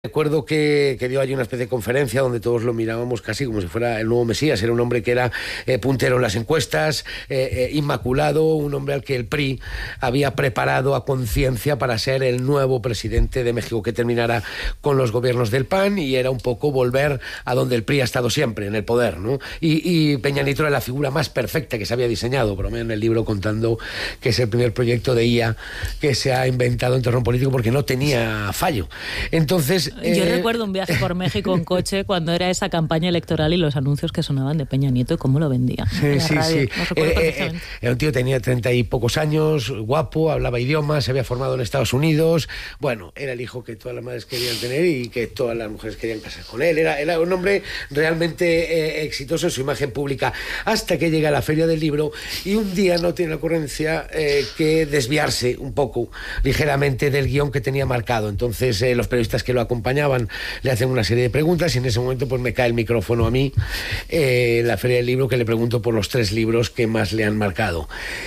Recuerdo que dio allí una especie de conferencia donde todos lo mirábamos casi como si fuera el nuevo Mesías. Era un hombre que era puntero en las encuestas, inmaculado, un hombre al que el PRI había preparado a conciencia para ser el nuevo presidente de México, que terminara con los gobiernos del PAN, y era un poco volver a donde el PRI ha estado siempre, en el poder, ¿no? Y Peña Nieto era la figura más perfecta que se había diseñado, bromeo en el libro contando que es el primer proyecto de IA que se ha inventado en terreno político porque no tenía fallo. Entonces, yo recuerdo un viaje por México en coche cuando era esa campaña electoral y los anuncios que sonaban de Peña Nieto y cómo lo vendía. Sí. Era un tío, tenía 30 y pocos años, guapo, hablaba idiomas, se había formado en Estados Unidos. Bueno, era el hijo que todas las madres querían tener y que todas las mujeres querían casar con él. Era un hombre realmente exitoso en su imagen pública, hasta que llega a la Feria del Libro y un día no tiene la ocurrencia que desviarse un poco, ligeramente, del guión que tenía marcado. Entonces los periodistas que lo acompañaban le hacen una serie de preguntas y en ese momento pues me cae el micrófono a mí, la Feria del Libro, que le pregunto por los 3 libros que más le han marcado.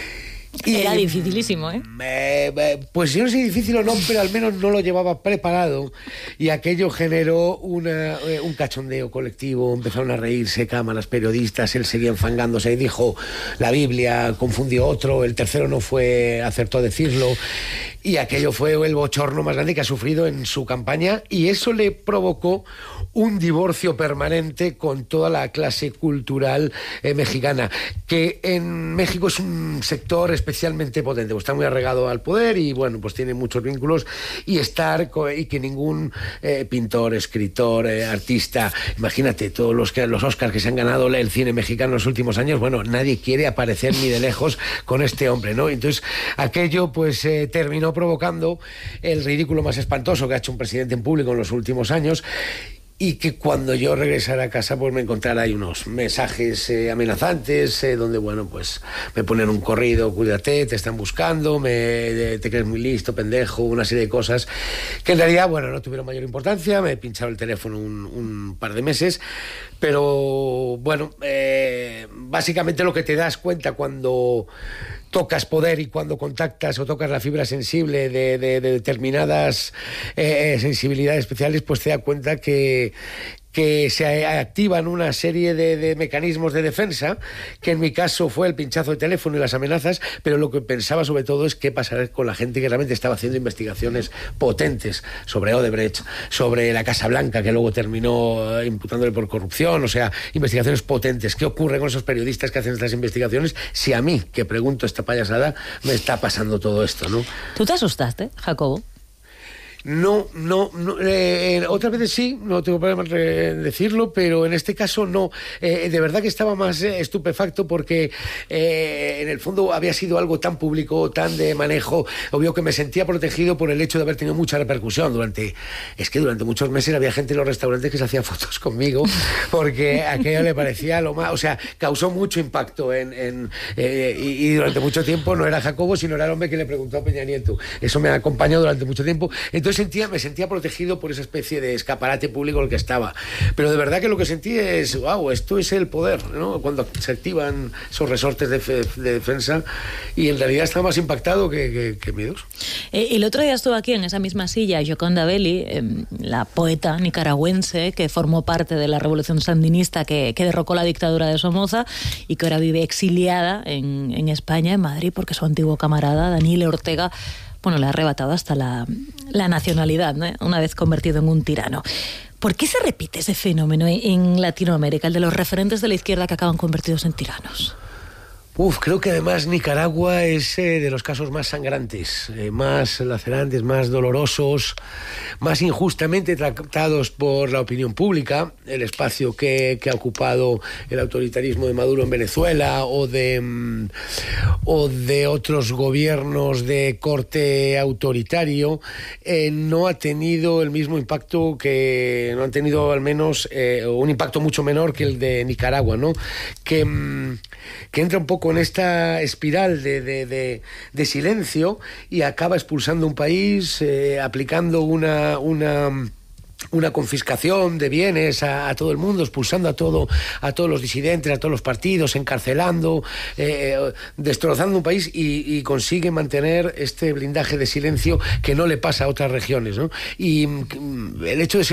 Era dificilísimo, ¿eh? Pues yo no sé si difícil o no, pero al menos no lo llevaba preparado, y aquello generó un cachondeo colectivo. Empezaron a reírse cámaras, periodistas, él seguía enfangándose y dijo la Biblia, confundió otro, el tercero no fue, acertó a decirlo, y aquello fue el bochorno más grande que ha sufrido en su campaña, y eso le provocó un divorcio permanente con toda la clase cultural mexicana, que en México es un sector especialmente potente, pues está muy arraigado al poder y bueno, pues tiene muchos vínculos, y que ningún pintor, escritor, artista, imagínate todos los Oscars que se han ganado el cine mexicano en los últimos años, bueno, nadie quiere aparecer ni de lejos con este hombre, ¿no? Entonces aquello pues terminó provocando el ridículo más espantoso que ha hecho un presidente en público en los últimos años, y que cuando yo regresara a casa pues me encontrara ahí unos mensajes amenazantes, donde bueno, pues me ponen un corrido: cuídate, te están buscando, te crees muy listo, pendejo, una serie de cosas que en realidad, bueno, no tuvieron mayor importancia. Me pincharon el teléfono un par de meses, pero bueno, básicamente lo que te das cuenta cuando tocas poder y cuando contactas o tocas la fibra sensible de determinadas sensibilidades especiales, pues te das cuenta que se activan una serie de mecanismos de defensa, que en mi caso fue el pinchazo de teléfono y las amenazas, pero lo que pensaba sobre todo es qué pasará con la gente que realmente estaba haciendo investigaciones potentes sobre Odebrecht, sobre la Casa Blanca, que luego terminó imputándole por corrupción, o sea, investigaciones potentes. ¿Qué ocurre con esos periodistas que hacen estas investigaciones si a mí, que pregunto esta payasada, me está pasando todo esto, ¿no? ¿Tú te asustaste, Jacobo? No, otras veces sí, no tengo problema en decirlo, pero en este caso no. De verdad que estaba más estupefacto porque en el fondo había sido algo tan público, tan de manejo. Obvio que me sentía protegido por el hecho de haber tenido mucha repercusión. Durante muchos meses había gente en los restaurantes que se hacía fotos conmigo porque aquello le parecía lo más... O sea, causó mucho impacto y durante mucho tiempo no era Jacobo, sino era el hombre que le preguntó a Peña Nieto. Eso me acompañó durante mucho tiempo. Entonces me sentía protegido por esa especie de escaparate público en el que estaba. Pero de verdad que lo que sentí es, wow, esto es el poder, ¿no? Cuando se activan esos resortes de defensa, y en realidad estaba más impactado que miedoso. El otro día estuvo aquí en esa misma silla Gioconda Belli, la poeta nicaragüense que formó parte de la revolución sandinista que derrocó la dictadura de Somoza y que ahora vive exiliada en España, en Madrid, porque su antiguo camarada Daniel Ortega, bueno, le ha arrebatado hasta la nacionalidad, ¿no? Una vez convertido en un tirano. ¿Por qué se repite ese fenómeno en Latinoamérica, el de los referentes de la izquierda que acaban convertidos en tiranos? Creo que además Nicaragua es de los casos más sangrantes, más lacerantes, más dolorosos, más injustamente tratados por la opinión pública. El espacio que ha ocupado el autoritarismo de Maduro en Venezuela o de otros gobiernos de corte autoritario no ha tenido el mismo impacto, no han tenido al menos un impacto mucho menor que el de Nicaragua, ¿no? Que entra un poco en esta espiral de silencio y acaba expulsando un país, aplicando una una confiscación de bienes a todo el mundo, expulsando a todos los disidentes, a todos los partidos, encarcelando, destrozando un país, y consigue mantener este blindaje de silencio que no le pasa a otras regiones, ¿no? Y el hecho de ser